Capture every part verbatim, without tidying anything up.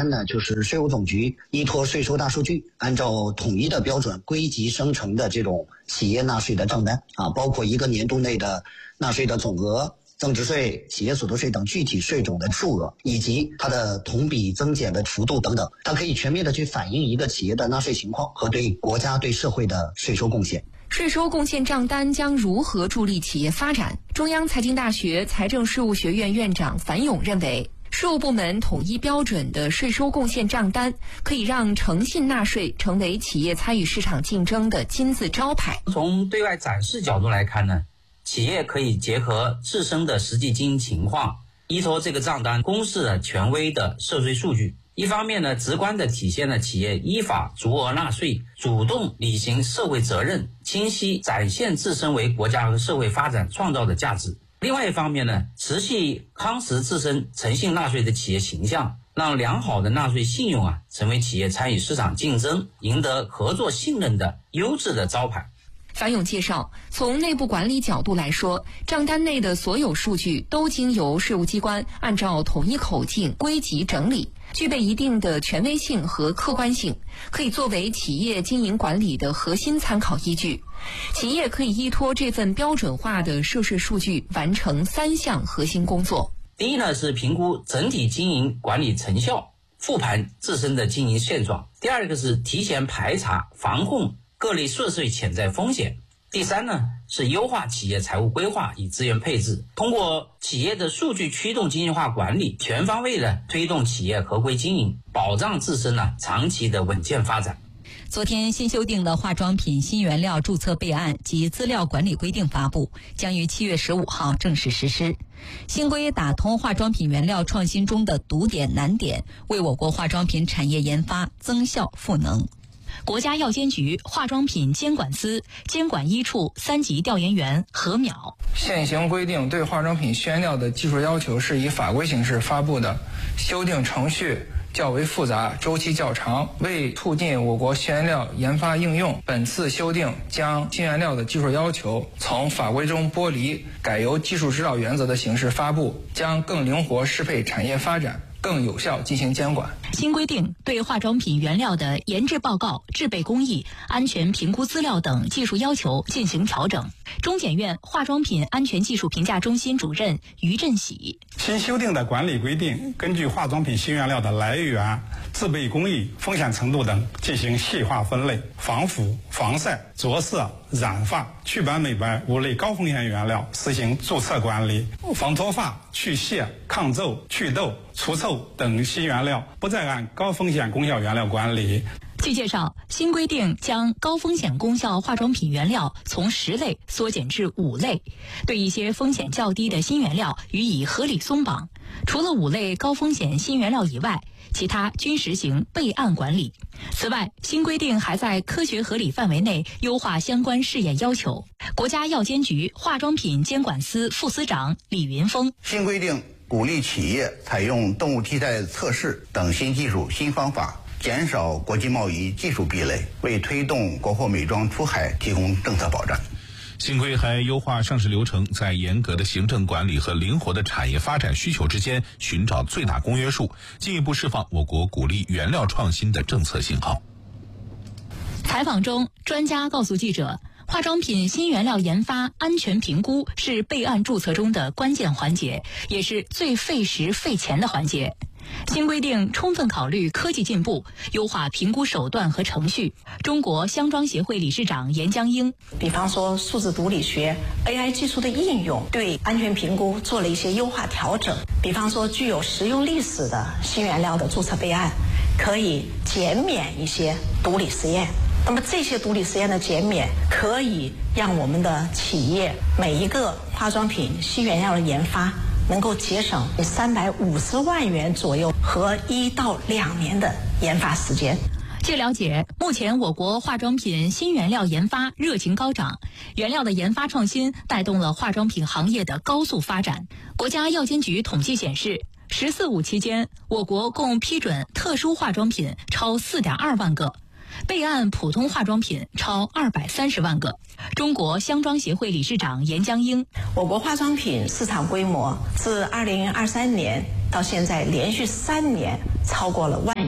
三呢，就是税务总局依托税收大数据，按照统一的标准归集生成的这种企业纳税的账单啊，包括一个年度内的纳税的总额、增值税、企业所得税等具体税种的数额，以及它的同比增减的幅度等等，它可以全面的去反映一个企业的纳税情况和对国家对社会的税收贡献。 税收贡献账单将如何助力企业发展？中央财经大学财政税务学院院长樊勇认为，税务部门统一标准的税收贡献账单可以让诚信纳税成为企业参与市场竞争的金字招牌。 从对外展示角度来看呢，企业可以结合自身的实际经营情况，依托这个账单公示了权威的涉税数据。一方面呢，直观地体现了企业依法足额纳税、主动履行社会责任，清晰展现自身为国家和社会发展创造的价值。另外一方面呢，持续夯实自身诚信纳税的企业形象，让良好的纳税信用啊，成为企业参与市场竞争、赢得合作信任的优质的招牌。 樊勇介绍，从内部管理角度来说，账单内的所有数据都经由税务机关按照统一口径归集整理，具备一定的权威性和客观性，可以作为企业经营管理的核心参考依据。企业可以依托这份标准化的涉税数据完成三项核心工作。 第一呢，是评估整体经营管理成效，复盘自身的经营现状。第二个是提前排查防控各类涉税潜在风险。第三呢，是优化企业财务规划与资源配置，通过企业的数据驱动精细化管理，全方位的推动企业合规经营，保障自身呢长期的稳健发展。 昨天新修订的化妆品新原料注册备案及资料管理规定发布，将于七月十五号正式实施。新规打通化妆品原料创新中的堵点难点，为我国化妆品产业研发增效赋能。国家药监局化妆品监管司监管一处三级调研员何淼， 现行规定对化妆品新原料的技术要求是以法规形式发布的，修订程序较为复杂，周期较长，为促进我国新原料研发应用，本次修订将新原料的技术要求从法规中剥离，改由技术指导原则的形式发布，将更灵活适配产业发展，更有效进行监管。 新规定对化妆品原料的研制报告、制备工艺、安全评估资料等技术要求进行调整。中检院化妆品安全技术评价中心主任于振喜， 新修订的管理规定根据化妆品新原料的来源、制备工艺、风险程度等进行细化分类，防腐、防晒、着色、染发、祛斑美白五类高风险原料实行注册管理，防脱发、去屑、抗皱、祛痘、除臭等新原料不再按高风险功效原料管理。 据介绍，新规定将高风险功效化妆品原料从十类缩减至五类，对一些风险较低的新原料予以合理松绑。除了五类高风险新原料以外，其他均实行备案管理。此外，新规定还在科学合理范围内优化相关试验要求。国家药监局化妆品监管司副司长李云峰， 新规定鼓励企业采用动物替代测试等新技术新方法，减少国际贸易技术壁垒，为推动国货美妆出海提供政策保障。 新规还优化上市流程，在严格的行政管理和灵活的产业发展需求之间寻找最大公约数，进一步释放我国鼓励原料创新的政策信号。 采访中，专家告诉记者，化妆品新原料研发安全评估是备案注册中的关键环节，也是最费时费钱的环节。新规定充分考虑科技进步，优化评估手段和程序。中国香妆协会理事长严江英， 比方说数字毒理学、A I 技术的应用，对安全评估做了一些优化调整。比方说具有实用历史的新原料的注册备案，可以减免一些毒理实验。那么这些毒理实验的减免，可以让我们的企业每一个化妆品新原料的研发能够节省三百五十万元左右和一到两年的研发时间。 据了解，目前我国化妆品新原料研发热情高涨，原料的研发创新带动了化妆品行业的高速发展。国家药监局统计显示，十四五期间，我国共批准特殊化妆品超 四点二万个，备案普通化妆品超二百三十万个。中国香妆协会理事长严江英， 我国化妆品市场规模自二零二三年到现在连续三年超过了万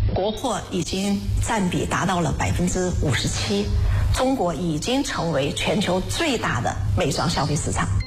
国货已经占比达到了百分之五十七，中国已经成为全球最大的美妆消费市场。